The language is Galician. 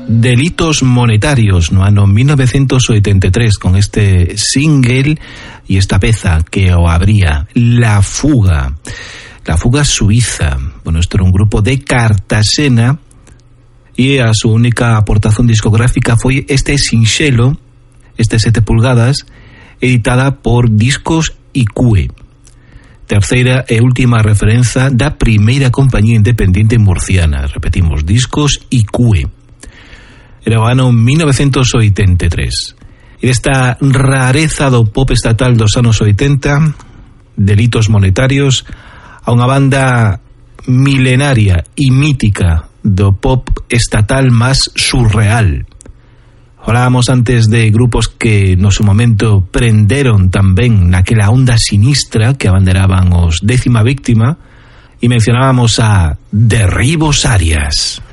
Delitos Monetarios no ano 1983 con este single e esta peza que o abría, La Fuga Suiza. Bueno, isto era un grupo de Cartagena e a súa única aportación discográfica foi este sinxelo, este 7 pulgadas, editada por Discos IQ. Terceira e última referencia da primeira compañía independente murciana. Repetimos, Discos IQ. Era o ano 1983. E desta rareza do pop estatal dos anos 80, Delitos Monetarios, a unha banda milenaria e mítica do pop estatal máis surreal. Falábamos antes de grupos que no seu momento prenderon tamén naquela onda sinistra que abanderaban os Décima Víctima, e mencionábamos a Derribos Arias.